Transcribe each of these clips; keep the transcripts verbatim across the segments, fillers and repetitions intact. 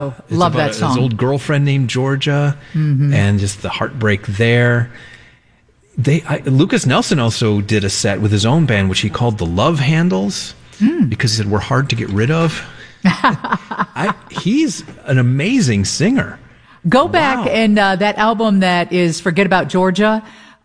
Oh, love that song. His old girlfriend named Georgia, mm-hmm. and just the heartbreak there. They I, Lucas Nelson also did a set with his own band, which he called the Love Handles, mm. because he said we're hard to get rid of. I, he's an amazing singer. Go back wow. and uh, that album that is Forget About Georgia.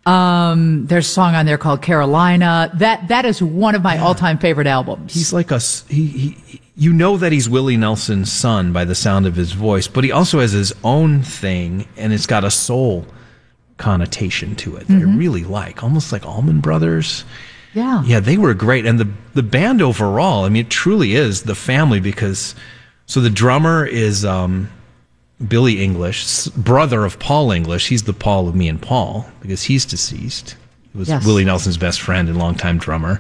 Um, there's a song on there called Carolina. That that is one of my yeah. all-time favorite albums. He's like a he, he. You know that he's Willie Nelson's son by the sound of his voice, but he also has his own thing, and it's got a soul connotation to it that mm-hmm. I really like, almost like Allman Brothers. Yeah, yeah, they were great, and the the band overall. I mean, it truly is the family because so the drummer is um, Billy English, brother of Paul English. He's the Paul of Me and Paul because he's deceased. He was yes. Willie Nelson's best friend and longtime drummer.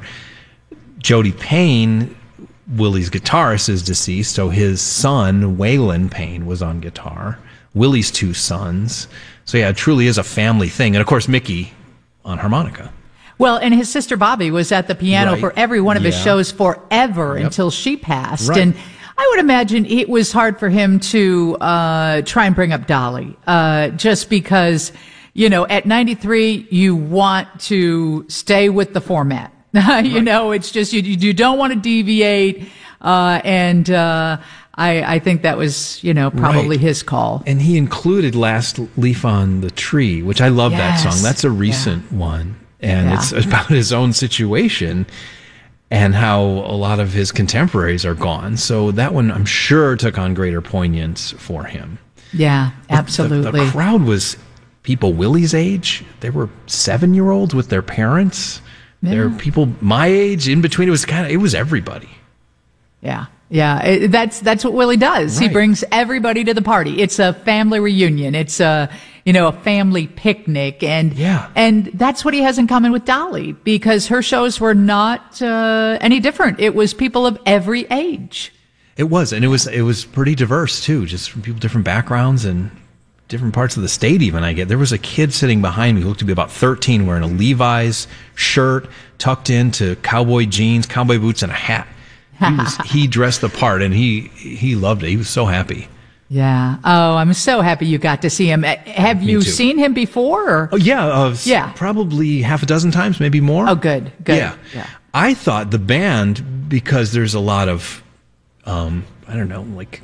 Jody Payne, Willie's guitarist, is deceased, so his son, Waylon Payne, was on guitar. Willie's two sons. So yeah, it truly is a family thing. And of course, Mickey on harmonica. Well, and his sister Bobby was at the piano right. for every one of yeah. his shows forever yep. until she passed. Right. And I would imagine it was hard for him to uh try and bring up Dolly, uh just because, you know, at ninety-three, you want to stay with the format. you right. know, it's just, you, you don't want to deviate. Uh, and, uh, I, I think that was, you know, probably right. his call. And he included Last Leaf on the Tree, which I love yes. that song. That's a recent yeah. one. And yeah. it's about his own situation and how a lot of his contemporaries are gone. So that one, I'm sure, took on greater poignance for him. Yeah, absolutely. The, the crowd was people Willie's age. They were seven-year-olds with their parents. Yeah. There were people my age in between. It was kind of, it was everybody. Yeah. Yeah. It, that's, that's what Willie does. Right. He brings everybody to the party. It's a family reunion. It's a, you know, a family picnic. And, yeah. and that's what he has in common with Dolly because her shows were not, uh, any different. It was people of every age. It was. And it was, it was pretty diverse too, just from people, different backgrounds and different parts of the state even. I get there was a kid sitting behind me who looked to be about thirteen wearing a Levi's shirt tucked into cowboy jeans, cowboy boots, and a hat. He was he dressed the part and he he loved it. He was so happy. Yeah. Oh, I'm so happy you got to see him. Have Me you too. seen him before? Or? Oh yeah, uh, yeah. Probably half a dozen times, maybe more. Oh, good. Good. Yeah. yeah. I thought the band, because there's a lot of um I don't know, like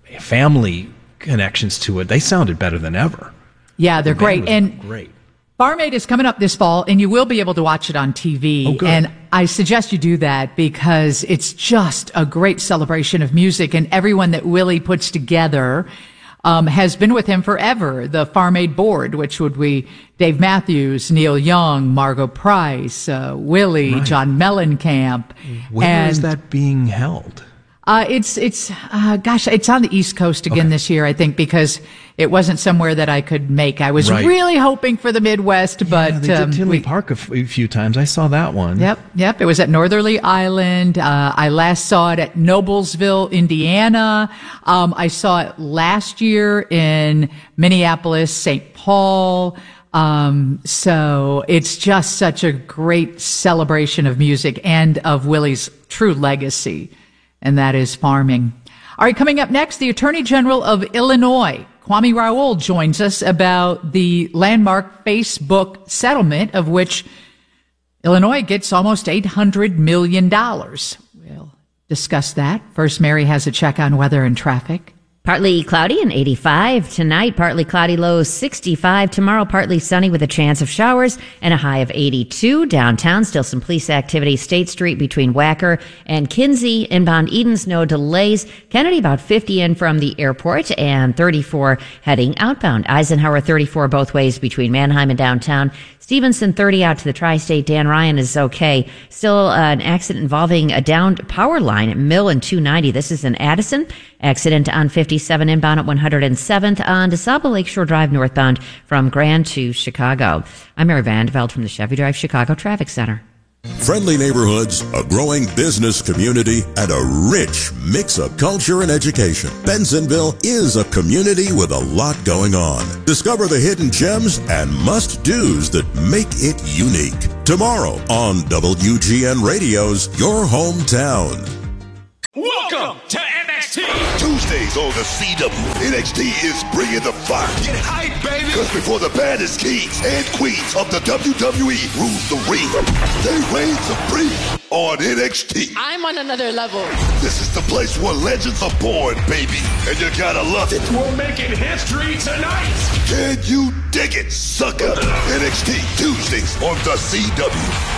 family connections to it, they sounded better than ever. Yeah, they're the great. And great. Farm Aid is coming up this fall, and you will be able to watch it on T V. Oh, good. And I suggest you do that because it's just a great celebration of music, and everyone that Willie puts together um, has been with him forever. The Farm Aid board, which would be Dave Matthews, Neil Young, Margot Price, uh, Willie, right. John Mellencamp. Where and, is that being held? Uh, it's, it's, uh, gosh, it's on the East Coast again okay. this year, I think, because it wasn't somewhere that I could make. I was right. really hoping for the Midwest, yeah, but, they did um, Tinley we, Park a, f- a few times. I saw that one. Yep. Yep. It was at Northerly Island. Uh, I last saw it at Noblesville, Indiana. Um, I saw it last year in Minneapolis, Saint Paul. Um, so it's just such a great celebration of music and of Willie's true legacy. And that is farming. All right, coming up next, the Attorney General of Illinois, Kwame Raoul, joins us about the landmark Facebook settlement of which Illinois gets almost eight hundred million dollars. We'll discuss that. First, Mary has a check on weather and traffic. Partly cloudy and eighty-five tonight, partly cloudy, low sixty-five. Tomorrow, partly sunny with a chance of showers and a high of eighty-two. Downtown, still some police activity. State Street between Wacker and Kinsey. Inbound Edens, no delays. Kennedy, about fifty in from the airport and thirty-four heading outbound. Eisenhower, thirty-four both ways between Manheim and downtown. Stevenson, thirty out to the tri-state. Dan Ryan is okay. Still uh, an accident involving a downed power line at Mill and two ninety. This is in Addison. Accident on fifty-seven inbound at one hundred seventh on DeSable Lakeshore Drive northbound from Grand to Chicago. I'm Mary Vandeveld from the Chevy Drive Chicago Traffic Center. Friendly neighborhoods, a growing business community, and a rich mix of culture and education. Bensenville is a community with a lot going on. Discover the hidden gems and must-dos that make it unique. Tomorrow on W G N Radio's Your Hometown. Welcome to M X T. Tuesdays is on the C W. N X T is bringing the fire. Get hype, baby! Because before the baddest kings and queens of the W W E rules the ring, they reign supreme on N X T. I'm on another level. This is the place where legends are born, baby. And you gotta love it. We're making history tonight! Can you dig it, sucker? N X T, Tuesdays on the C W.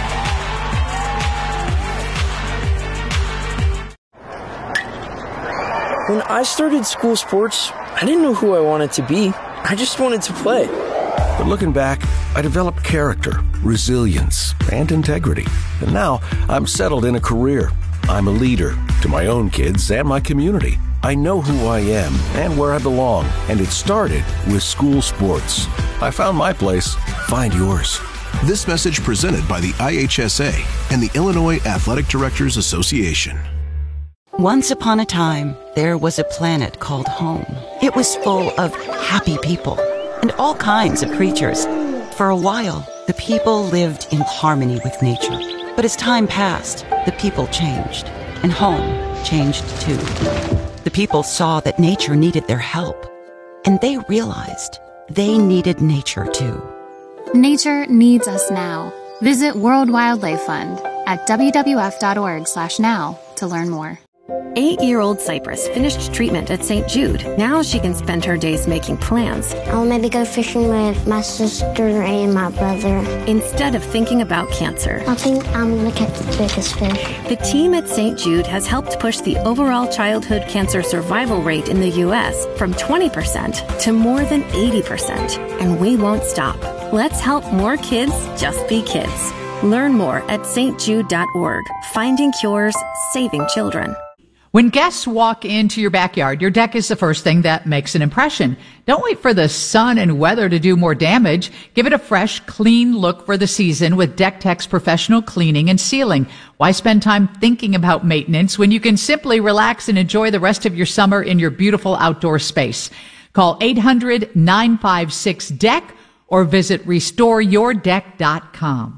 When I started school sports, I didn't know who I wanted to be. I just wanted to play. But looking back, I developed character, resilience, and integrity. And now I'm settled in a career. I'm a leader to my own kids and my community. I know who I am and where I belong. And it started with school sports. I found my place. Find yours. This message presented by the I H S A and the Illinois Athletic Directors Association. Once upon a time, there was a planet called home. It was full of happy people and all kinds of creatures. For a while, the people lived in harmony with nature. But as time passed, the people changed, and home changed too. The people saw that nature needed their help, and they realized they needed nature too. Nature needs us now. Visit World Wildlife Fund at w w f dot org slash now to learn more. Eight-year-old Cypress finished treatment at Saint Jude. Now she can spend her days making plans. I'll maybe go fishing with my sister and my brother. Instead of thinking about cancer. I think I'm going to catch the biggest fish. The team at Saint Jude has helped push the overall childhood cancer survival rate in the U S from twenty percent to more than eighty percent. And we won't stop. Let's help more kids just be kids. Learn more at s t jude dot org. Finding cures, saving children. When guests walk into your backyard, your deck is the first thing that makes an impression. Don't wait for the sun and weather to do more damage. Give it a fresh, clean look for the season with Deck Tech's professional cleaning and sealing. Why spend time thinking about maintenance when you can simply relax and enjoy the rest of your summer in your beautiful outdoor space? Call eight hundred, nine five six, D E C K or visit restore your deck dot com.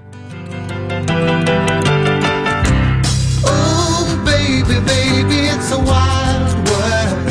Baby, baby, it's a wild world.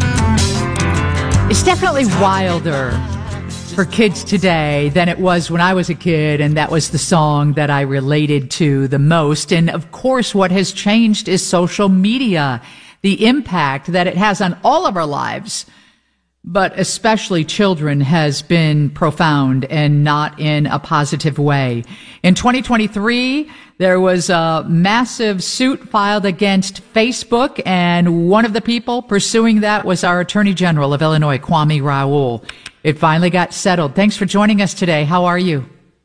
It's definitely wilder for kids today than it was when I was a kid, and that was the song that I related to the most. And of course, what has changed is social media, the impact that it has on all of our lives, but especially children, has been profound and not in a positive way. In twenty twenty-three, there was a massive suit filed against Facebook, and one of the people pursuing that was our Attorney General of Illinois, Kwame Raoul. It finally got settled. Thanks for joining us today. How are you?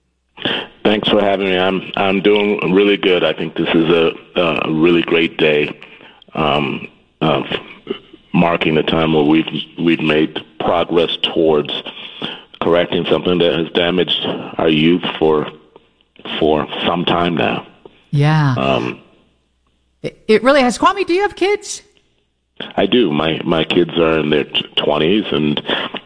Thanks for having me. I'm I'm doing really good. I think this is a, a really great day. Um, uh, marking the time where we've we've made progress towards correcting something that has damaged our youth for for some time now. Yeah. Um, it, it really has. Kwame, do you have kids? I do. My my kids are in their twenties, and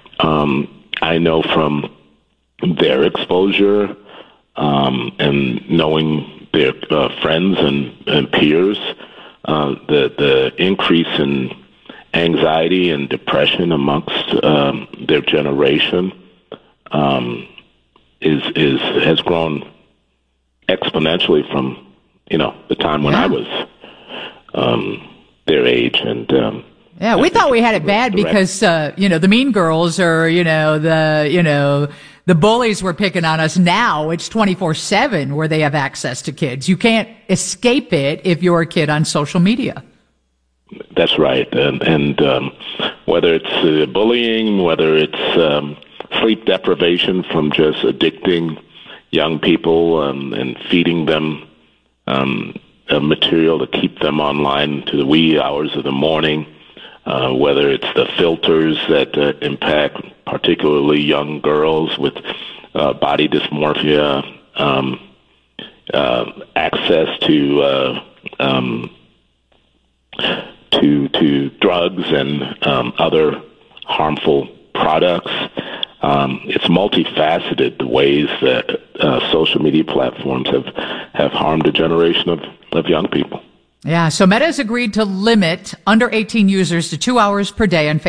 um, I know from their exposure um, and knowing their uh, friends and, and peers, uh, the the increase in anxiety and depression amongst um, their generation um, is is has grown exponentially from you know the time when yeah. I was um, their age, and um, yeah, we thought we had it bad because uh, you know the mean girls or you know the you know the bullies were picking on us. Now it's twenty-four seven where they have access to kids. You can't escape it if you're a kid on social media. That's right, and, and um, whether it's uh, bullying, whether it's um, sleep deprivation from just addicting young people um, and feeding them um, uh, material to keep them online to the wee hours of the morning, uh, whether it's the filters that uh, impact particularly young girls with uh, body dysmorphia, um, uh, access to uh, um, to to drugs and um, other harmful products. Um, it's multifaceted, the ways that uh, social media platforms have, have harmed a generation of, of young people. Yeah, so Meta has agreed to limit under eighteen users to two hours per day on